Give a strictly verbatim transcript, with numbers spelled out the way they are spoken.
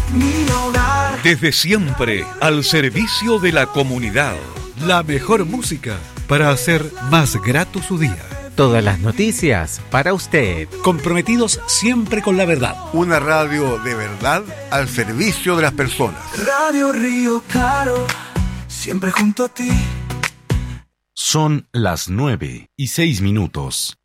mi hogar. Desde siempre, al servicio de la comunidad. La mejor música para hacer más grato su día. Todas las noticias para usted. Comprometidos siempre con la verdad. Una radio de verdad al servicio de las personas. Radio Río Claro, siempre junto a ti. Son las nueve y seis minutos.